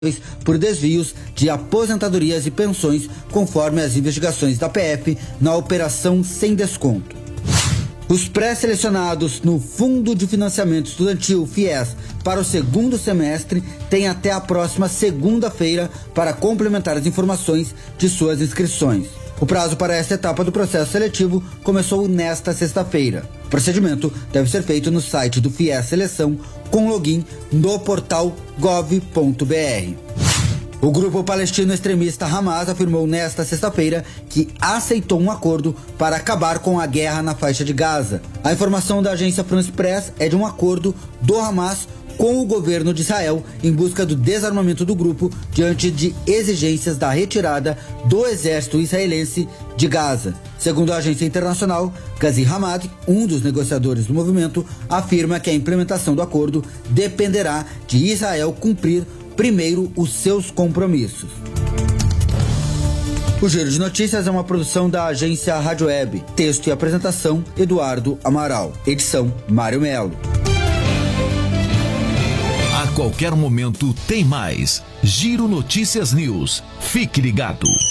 por desvios de aposentadorias e pensões, conforme as investigações da PF na Operação Sem Desconto. Os pré-selecionados no Fundo de Financiamento Estudantil, FIES, para o segundo semestre têm até a próxima segunda-feira para complementar as informações de suas inscrições. O prazo para esta etapa do processo seletivo começou nesta sexta-feira. O procedimento deve ser feito no site do FIES Seleção com login no portal gov.br. O grupo palestino extremista Hamas afirmou nesta sexta-feira que aceitou um acordo para acabar com a guerra na faixa de Gaza. A informação da agência France Press é de um acordo do Hamas com o governo de Israel em busca do desarmamento do grupo diante de exigências da retirada do exército israelense de Gaza. Segundo a agência internacional, Ghazi Hamad, um dos negociadores do movimento, afirma que a implementação do acordo dependerá de Israel cumprir primeiro os seus compromissos. O Giro de Notícias é uma produção da agência Rádio Web. Texto e apresentação, Eduardo Amaral. Edição, Mário Melo. A qualquer momento tem mais. Giro Notícias News. Fique ligado.